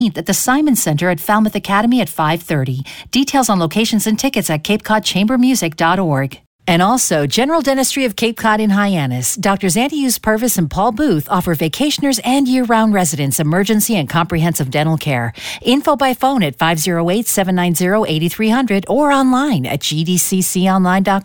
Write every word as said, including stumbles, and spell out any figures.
at the Simon Center at Falmouth Academy at five thirty. Details on locations and tickets at cape cod chamber music dot org. And also, General Dentistry of Cape Cod in Hyannis. Doctors Antonius Purvis and Paul Booth offer vacationers and year-round residents emergency and comprehensive dental care. Info by phone at five oh eight, seven nine zero, eight three zero zero or online at g d c c online dot com.